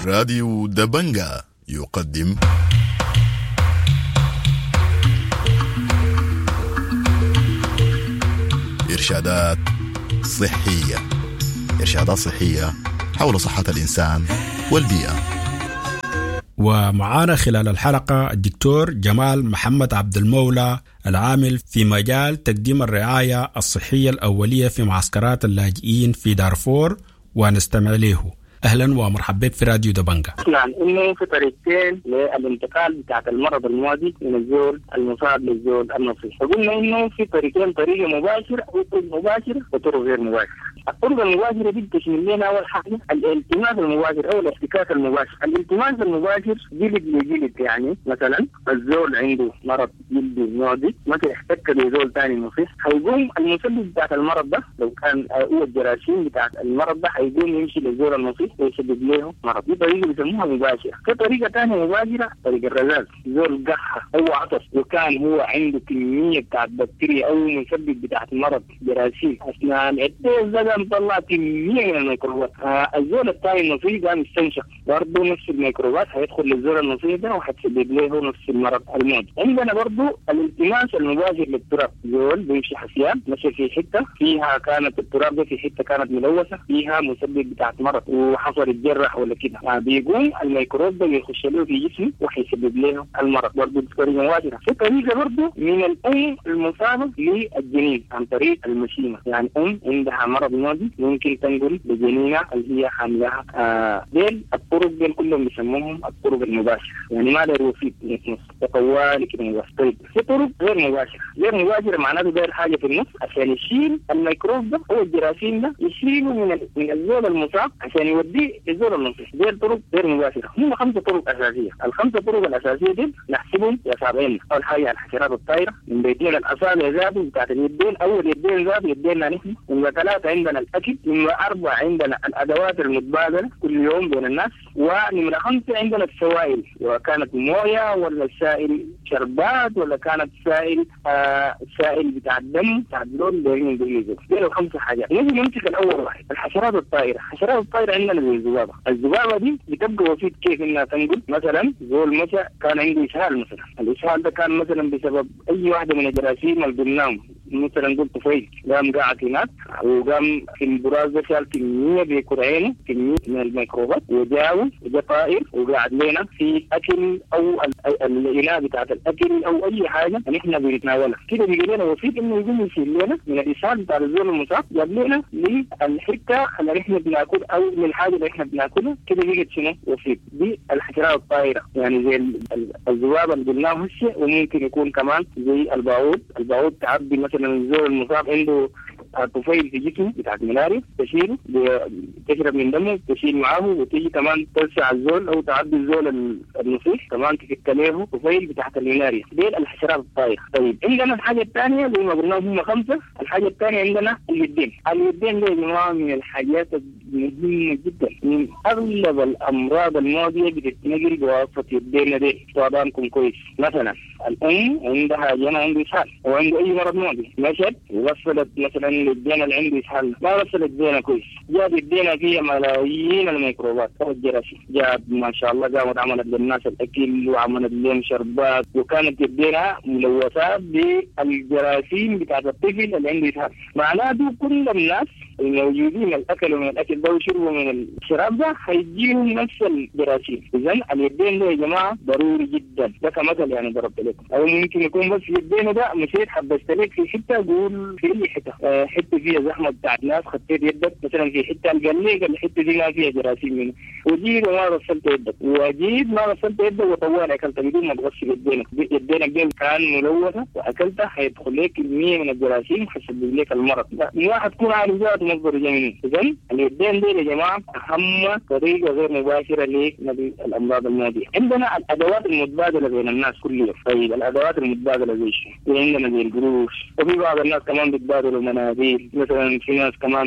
راديو دبنجا يقدم إرشادات صحية حول صحة الإنسان والبيئة. ومعانا خلال الحلقة الدكتور جمال محمد عبد المولى العامل في مجال تقديم الرعاية الصحية الأولية في معسكرات اللاجئين في دارفور، ونستمع له. أهلا ومرحبا بك في راديو دبنجا. نعم، إنه في طريقتين للانتقال بتاعت المرض المعدي من الزول المصاب للزول النصيح. فقلنا إنه في طريقين، طريقة مباشرة وطرق مباشرة وطرق غير مباشرة. الطرق المباشرة دي بتشمل لنا أول حاجة الالتماس المباشر أو الاحتكاك المباشر. الالتماس المباشر جلد لجلد، يعني مثلا الزول عنده مرض جلدي معدي مثل احتك بزول ثاني نصيح، هيقوم المسبب بتاعت المرض ده لو كان هو الجراثيم بتاعت المرض ده هيقوم يمشي للزول النصيح ويسبب له مرض. دي طريقة بيسموها مباشرة. في طريقة ثانية مباشرة، طريقة الرذاذ. زول قحة أو عطس وكان هو عنده كمية بتاعت بكتيريا أو مسبب بتاعت المرض جراثيم أثناء العدة، ده مطلع كمية من الميكروبات. الزول الثاني النصيح قام يستنشق برضه نفس الميكروبات هيدخل للزول النصيح ده وهتسبب له نفس المرض المعدي. عندنا برضه الالتماس المباشر للتراب. زول بيمشي حسيان مشي في حتة فيها كانت التراب ده في حتة كانت ملوثة فيها مسبب بتاعت مرض وحصل الجرح ولا كده، بيقوم الميكروب ده يخش له في جسمه وهيسبب له المرض. برضه بطريقة مباشرة. في طريقة برضه من الأم المصابة للجنين عن طريق المشيمة، يعني أم عندها مرض معدي ممكن تنقل لجنينها اللي هي حاملها. ديل الطرق ديل كلهم بيسموهم الطرق المباشرة، يعني ما داير وسيط نص طوالي كده مباشر. طيب في طرق غير مباشرة. غير مباشرة معناته داير حاجة في النص عشان يشيل الميكروب ده أو الجراثيم ده، يشيله من الزول المصاب عشان يوديه للزول النصيح. ديل طرق غير مباشرة. هم 5 طرق أساسية. ال5 طرق الأساسية دي نحسبهم أصابعين. أول حاجة الحشرات الطايرة من بيتين الأصابع ذاته بتاعت اليدين. أول يدين ذات يدينا نحن. نمرة 3 عندنا الأكل. نمرة 4 عندنا الأدوات المتبادلة كل يوم بين الناس. ونمرة 5 عندنا السوائل، سواء كانت موية ولا سائل شربات ولا كانت سائل بتاع الدم بتاع اللون اللي بيجي. دي 5 حاجات. نجي نمسك الأول واحد الحشرات الطايرة. الحشرات الطايرة عندنا زي الذبابة. الذبابة دي بتبقى وسيط كيف إنها تنقل. مثلا زول مشى كان عنده إسهال مثلا، الإسهال ده كان مثلا بسبب أي واحدة من الجراثيم اللي قلناهم، مثلا قلت طفيل قام قاعد هناك وقام في البراز ده شال كمية بيكر عينه كمية من الميكروبات وجاوز وجا طائر وقاعد لنا في أكل أو الإناء بتاعت الأكل أو أي حاجة نحن بنتناولها كده، بيجي لنا وسيط إنه يقوم يشيل لنا من الإسهال بتاع الزول المصاب جاب لنا للحتة اللي إحنا بناكل أو من الحاجة اللي إحنا بناكلها كده بيجي شنو وسيط. دي الحشرات الطائرة، يعني زي الذبابة اللي قلناه هسه، وممكن يكون كمان زي البعوض تعبي مثلا الزول المصاب عنده طفيل في جسمه بتاعت ملاريا، تشيله تشرب من دمه تشيل معاه وتيجي كمان تلسع الزول او تعدي الزول النصيح كمان تفك له طفيل بتاعت الملاريا. دي الحشرات الطايرة. طيب عندنا الحاجة الثانية زي ما قلنا هم 5. الحاجة الثانية عندنا اليدين. اليدين دي يا جماعة من الحاجات المهمة جدا. من اغلب الامراض المعدية بتتنقل بواسطة يدينا دي. صادانكم كويس. مثلا الام عندها جنى عنده اسهال وعنده اي مرض معدي، مشت وغسلت مثلا الدينا اللي عنده اسهال، ما غسلت الدينا كويس، جاب الدينا فيها ملايين الميكروبات او الجراثيم، جاب ما شاء الله قامت عملت للناس الاكل وعملت لهم شربات وكانت الدينا ملوثات بالجراثيم بتاعت الطفل اللي عنده اسهال. معناته كل الناس الموجودين الاكل من الاكل ده وشربوا من الشراب ده هيجيهم نفس الجراثيم. اذا اليدين ده يا جماعه ضروري جدا. ده كمثل يعني ضربت لكم، او ممكن يكون بس يدين ده مشيت حبست لك في حته، قول في اي حته فيها زحمه بتاعت ناس، خدت يدك مثلا في حته القليق الحته دي ما فيها جراثيم منه، وجيت وما غسلت يدك، وجيت ما غسلت يدك وطوال اكلت بدون ما تغسل يدينك دي كان ملوثه واكلتها هيدخل لك كميه من الجراثيم هيسبب لك المرض. من واحد تكون عارف ذاته مصدر جميل. اذا اليدين دي يا جماعه اهم طريقه غير مباشره لنقل الامراض المعديه. عندنا الادوات المتبادله بين الناس كل يوم. طيب الادوات المتبادله زي شو؟ عندنا زي القروش، وفي بعض الناس كمان بيتبادلوا مناديل، مثلا في ناس كمان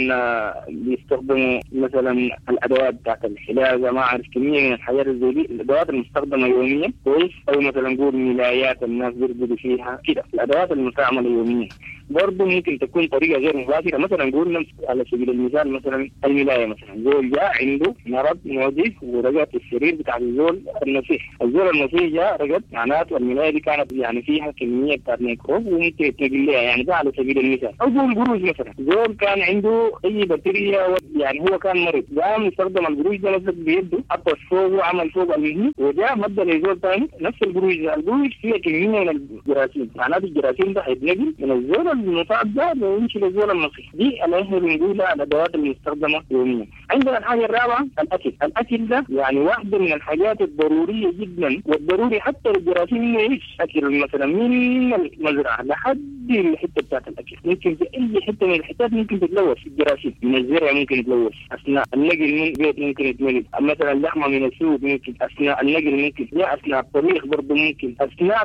بيستخدموا مثلا الادوات بتاعت الحلاقه، ما اعرف كميه من الحاجات زي دي، الادوات المستخدمه يوميا كويس، او مثلا نقول ملايات الناس بيرقدوا فيها كده، الادوات المستعمله يوميا. برضه ممكن تكون طريقه غير مباشره. مثلا نقول على سبيل المثال مثلا الملايه، مثلا زول جاء عنده مرض معدي ورقد في السرير بتاع الزول النصيح، الزول النصيح جاء رقد، معناته الملايه دي كانت يعني فيها كميه بتاع ميكروب وممكن يتنقل لها، يعني ده على سبيل المثال. او زول القروش مثلا، زول كان عنده اي بكتيريا يعني هو كان مريض، قام يستخدم القروش ده مثلا بيده، حطه فوق وعمل فوق المهني وجاء مد لزول ثاني نفس القروش ده، القروش فيها كميه من الجراثيم، معناته الجراثيم ده هيتنقل من الزول المصاب ده ويمشي للزول النصيح. دي اللي احنا بنقولها الادوات المستخدمه يوميا. عندنا الحاجه الرابعه الاكل. الاكل ده يعني واحده من الحاجات الضروريه جدا، والضروري حتى للجراثيم انه يعيش. اكل مثلا من المزرعه لحد الحته بتاعت الاكل، ممكن في اي حته من الحتات ممكن تتلوث الجراثيم. من الزرع ممكن يتلوث اثناء النقل من البيت، ممكن يتنقل مثلا اللحمه من السوق، ممكن اثناء النقل، ممكن اثناء الطبيخ برضه، ممكن اثناء